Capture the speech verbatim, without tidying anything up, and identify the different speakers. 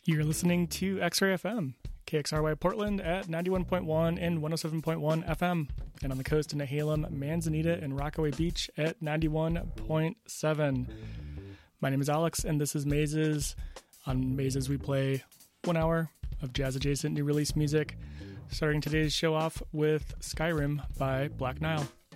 Speaker 1: You're listening to X-Ray F M, K X R Y Portland at ninety-one point one and one oh seven point one F M, and on the coast in Nehalem, Manzanita, and Rockaway Beach at ninety-one point seven. My name is Alex, and this is Mazes. On Mazes, we play one hour of jazz-adjacent new release music, starting today's show off with Skyrim by Black Nile.